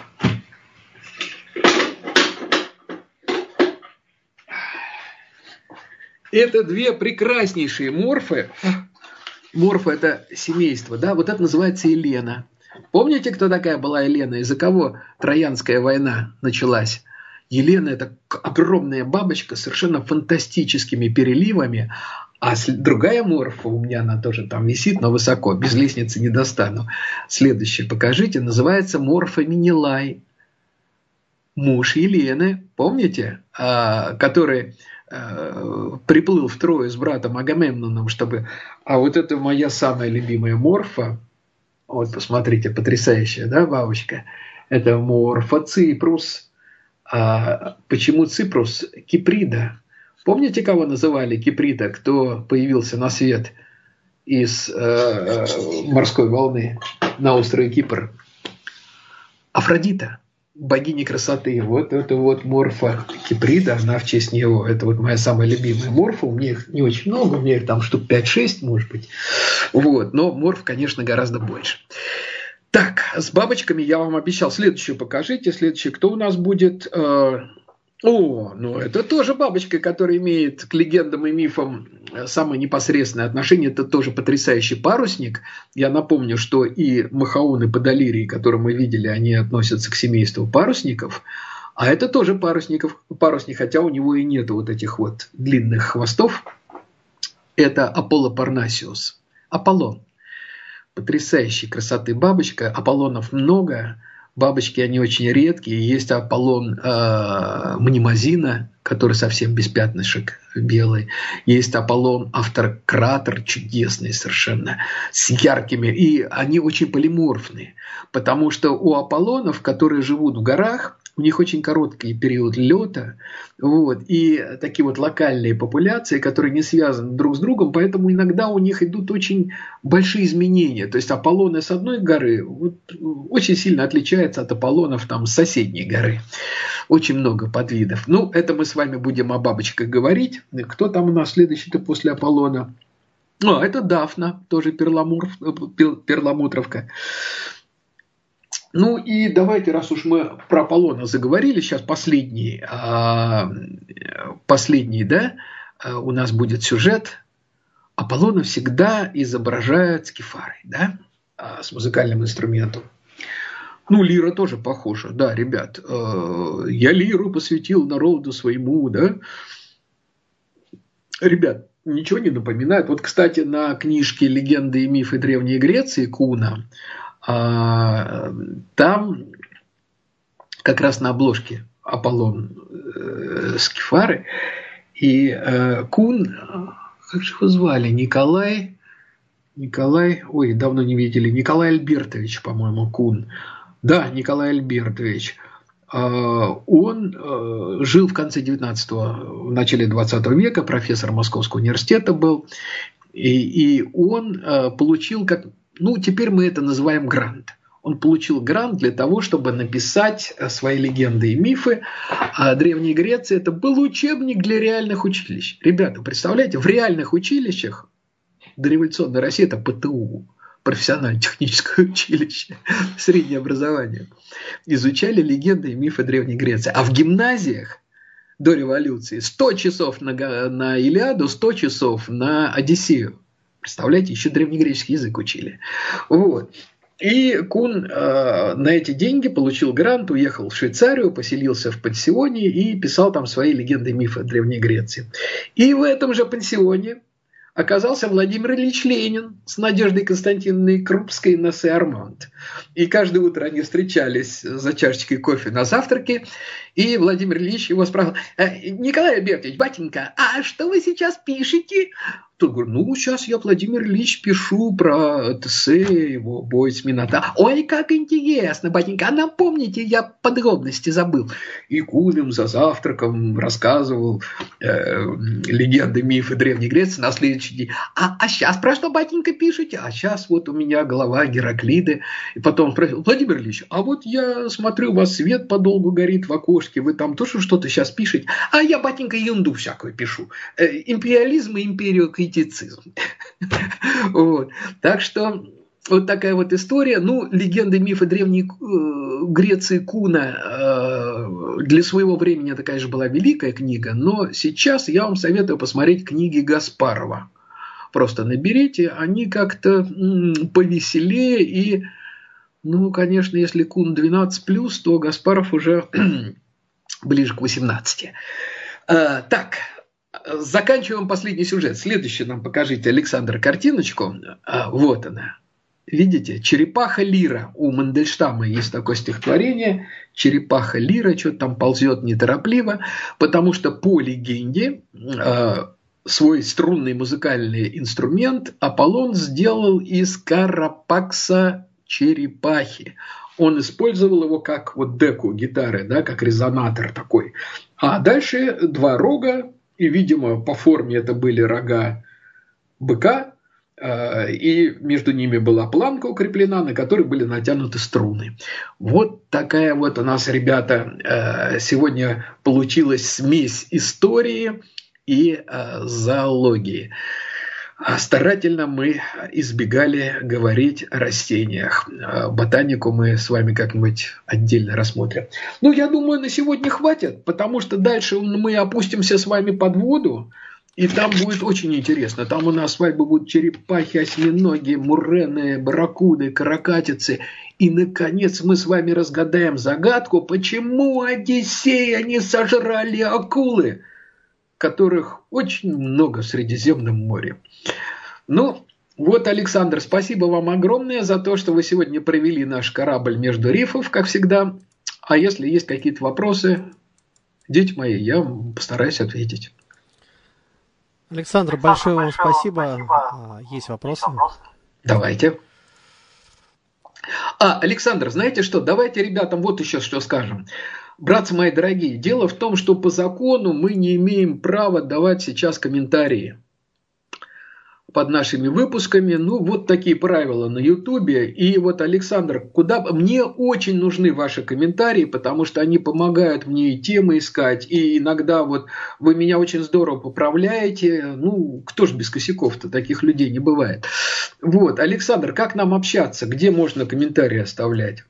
Это две прекраснейшие морфы. Морфа – это семейство, да? Вот это называется Елена. Помните, кто такая была Елена? Из-за кого Троянская война началась? Елена – это огромная бабочка с совершенно фантастическими переливами, а другая морфа, у меня она тоже там висит, но высоко, без лестницы не достану. Следующее покажите, называется морфа Менелай. Муж Елены, помните, который приплыл в Трою с братом Агамемноном, чтобы... А вот это моя самая любимая морфа, вот посмотрите, потрясающая, да, бабочка, это морфа Ципрус. Почему Ципрус? Киприда. Помните, кого называли Киприда, кто появился на свет из морской волны на острове Кипр? Афродита, богиня красоты. Вот это вот морфа Киприда, она в честь него. Это вот моя самая любимая морфа. У меня их не очень много, у меня их там штук 5-6, может быть. Вот. Но морф, конечно, гораздо больше. Так, с бабочками я вам обещал. Следующую покажите. Следующий, кто у нас будет? Ну это тоже бабочка, которая имеет к легендам и мифам самое непосредственное отношение. Это тоже потрясающий парусник. Я напомню, что и махаоны подолирии, которые мы видели, они относятся к семейству парусников. А это тоже парусник, хотя у него и нет вот этих вот длинных хвостов. Это Аполло Парнасиус. Аполлон. Потрясающей красоты бабочка. Аполлонов много. Бабочки, они очень редкие. Есть Аполлон Мнемозина, который совсем без пятнышек, белый. Есть Аполлон Автократор, чудесный совершенно, с яркими. И они очень полиморфные. Потому что у Аполлонов, которые живут в горах, у них очень короткий период лета, вот, и такие вот локальные популяции, которые не связаны друг с другом, поэтому иногда у них идут очень большие изменения. То есть Аполлоны с одной горы вот, очень сильно отличаются от Аполлонов там, с соседней горы. Очень много подвидов. Ну, это мы с вами будем о бабочках говорить. Кто там у нас следующий-то после Аполлона? Это Дафна, тоже перламутровка. Ну и давайте, раз уж мы про Аполлона заговорили, сейчас последний, да, у нас будет сюжет. Аполлона всегда изображают с кефарой, да, с музыкальным инструментом. Ну, лира тоже похожа, да, ребят. Я лиру посвятил народу своему, да. Ребят, ничего не напоминает. Вот, кстати, на книжке «Легенды и мифы Древней Греции» Куна там как раз на обложке Аполлон с кефары. И Кун, как же его звали? Николай, ой, давно не видели, Николай Альбертович, по-моему, Кун. Да, Николай Альбертович. Он жил в конце 19-го, в начале 20 века, профессор Московского университета был, и он получил, теперь мы это называем грант. Он получил грант для того, чтобы написать свои легенды и мифы о Древней Греции. Это был учебник для реальных училищ. Ребята, представляете, в реальных училищах дореволюционной России это ПТУ, профессионально-техническое училище, среднее образование, изучали легенды и мифы Древней Греции. А в гимназиях до революции 100 часов на Илиаду, 100 часов на Одиссею. Представляете, еще древнегреческий язык учили. Вот. И Кун на эти деньги получил грант, уехал в Швейцарию, поселился в пансионе и писал там свои легенды и мифы Древней Греции. И в этом же пансионе оказался Владимир Ильич Ленин с Надеждой Константиновной Крупской на Сен-Арманд. И каждое утро они встречались за чашечкой кофе на завтраке, и Владимир Ильич его спрашивал: Николай Альбертович, батенька, а что вы сейчас пишете? Тут говорю: сейчас я, Владимир Ильич, пишу про Тесея, его бой с Минотавром. Ой, как интересно, батенька, а напомните, я подробности забыл. И Кун им за завтраком рассказывал легенды, мифы Древней Греции на следующий день. А сейчас про что, батенька, пишете? А сейчас вот у меня голова Гераклиды. И потом спросил: Владимир Ильич, а вот я смотрю, у вас свет подолгу горит в окошке, вы там тоже что-то сейчас пишете? А я, батенька, ерунду всякую пишу. Империализм и империокритизм. Вот. Так что вот такая вот история. Легенды, мифы Древней Греции Куна для своего времени это, конечно, была великая книга, но сейчас я вам советую посмотреть книги Гаспарова. Просто наберите, они как-то повеселее и, конечно, если Кун 12+, то Гаспаров уже ближе к 18. Так. Заканчиваем последний сюжет. Следующий нам покажите, Александр, картиночку. Вот она. Видите? Черепаха Лира. У Мандельштама есть такое стихотворение. Черепаха Лира что-то там ползет неторопливо, потому что по легенде свой струнный музыкальный инструмент Аполлон сделал из карапакса черепахи. Он использовал его как деку гитары, да, как резонатор такой. А дальше два рога. И, видимо, по форме это были рога быка, и между ними была планка укреплена, на которой были натянуты струны. Вот такая вот у нас, ребята, сегодня получилась смесь истории и зоологии. Старательно мы избегали говорить о растениях. Ботанику мы с вами как-нибудь отдельно рассмотрим. Я думаю, на сегодня хватит, потому что дальше мы опустимся с вами под воду, и там будет очень интересно. Там у нас с вами будут черепахи, осьминоги, мурены, барракуды, каракатицы. И, наконец, мы с вами разгадаем загадку, почему Одиссея не сожрали акулы, которых очень много в Средиземном море. Александр, спасибо вам огромное за то, что вы сегодня провели наш корабль между рифов, как всегда. А если есть какие-то вопросы, дети мои, я вам постараюсь ответить. Александр, большое вам спасибо. Есть вопросы? Давайте. Александр, знаете что? Давайте ребятам вот еще что скажем. Братцы мои дорогие, дело в том, что по закону мы не имеем права давать сейчас комментарии под нашими выпусками. Вот такие правила на Ютубе. И Александр, мне очень нужны ваши комментарии, потому что они помогают мне и темы искать, и иногда вы меня очень здорово поправляете. Кто ж без косяков-то, таких людей не бывает. Александр, как нам общаться? Где можно комментарии оставлять?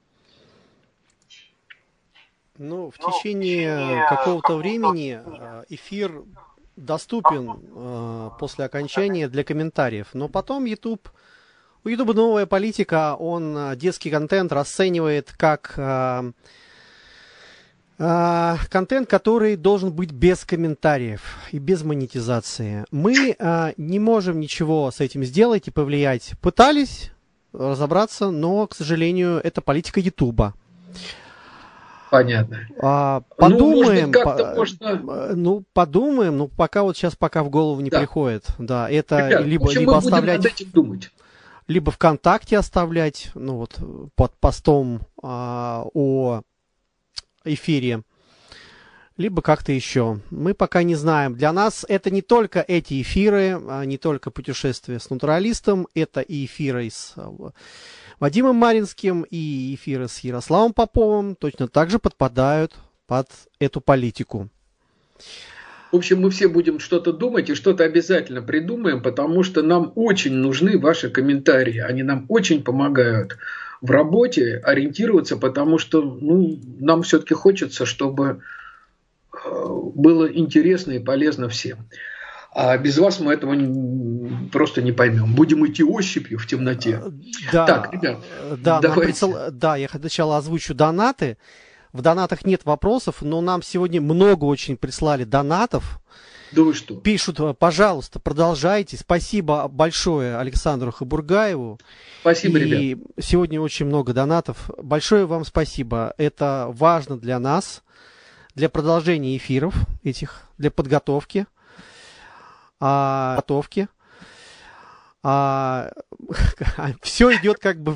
В течение какого-то времени эфир доступен после окончания для комментариев. Но потом у YouTube новая политика, он детский контент расценивает как контент, который должен быть без комментариев и без монетизации. Мы не можем ничего с этим сделать и повлиять. Пытались разобраться, но, к сожалению, это политика YouTube. Понятно. Подумаем, подумаем, пока пока в голову не приходит. Да, это ребят, либо оставлять, над этим думать. Либо ВКонтакте оставлять, под постом о эфире, либо как-то еще. Мы пока не знаем. Для нас это не только эти эфиры, не только путешествия с натуралистом, это и эфиры с Вадимом Маринским, и эфиры с Ярославом Поповым точно так же подпадают под эту политику. В общем, мы все будем что-то думать и что-то обязательно придумаем, потому что нам очень нужны ваши комментарии. Они нам очень помогают в работе ориентироваться, потому что нам все-таки хочется, чтобы было интересно и полезно всем. А без вас мы этого просто не поймем. Будем идти ощупью в темноте. Да, так, ребят, давайте. Я сначала озвучу донаты. В донатах нет вопросов, но нам сегодня много очень прислали донатов. Да вы что? Пишут, пожалуйста, продолжайте. Спасибо большое Александру Хабургаеву. Спасибо, и ребят. Сегодня очень много донатов. Большое вам спасибо. Это важно для нас, для продолжения эфиров этих, для подготовки. Все идет как бы